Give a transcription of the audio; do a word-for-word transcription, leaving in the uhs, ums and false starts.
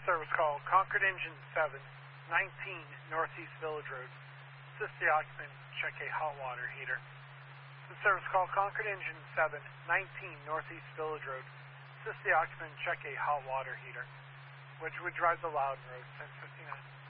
service call, Concord Engine seven, nineteen Northeast Village Road. Assist the occupant, check a hot water heater. The service call, Concord Engine seven, nineteen Northeast Village Road. Assist the occupant, check a hot water heater. Wedgewood Drive, the Loudon Road, ten fifty-nine.